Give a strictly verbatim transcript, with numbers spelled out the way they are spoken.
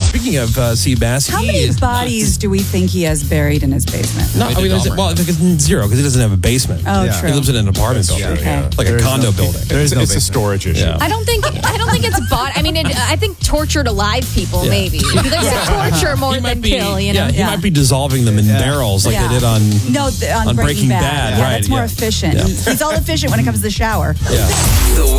Speaking of uh, Seabass, How he many is bodies do we think he has buried in his basement? No, I mean, there's, well, I think it's zero because he doesn't have a basement. Oh, Yeah. true. He lives in an apartment building, Okay. like There a is condo no- building. There is no It's a basement. storage issue. Yeah. I don't think I don't think it's bought. I mean, it, I think tortured alive people Yeah. maybe. There's a torture more He might than be, kill. You know. yeah, he Yeah. might be dissolving them in Yeah. barrels like Yeah. they did on. No, th- on, On Breaking Bad, Yeah, right, that's more yeah. efficient. Yeah. He's all efficient when it comes to the shower. Yeah.